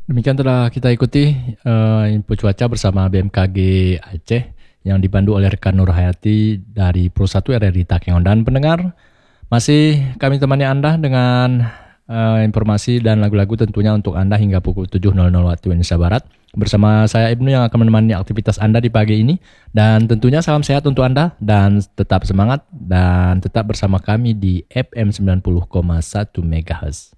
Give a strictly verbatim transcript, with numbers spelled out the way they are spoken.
Demikian telah kita ikuti uh, info cuaca bersama B M K G Aceh yang dipandu oleh rekan Nur Hayati dari Pro satu R R I Takengon. Dan pendengar, masih kami temani Anda dengan uh, informasi dan lagu-lagu tentunya untuk Anda hingga pukul tujuh waktu Indonesia Barat. Bersama saya Ibnu yang akan menemani aktivitas Anda di pagi ini. Dan tentunya salam sehat untuk Anda dan tetap semangat dan tetap bersama kami di F M sembilan puluh koma satu megahertz.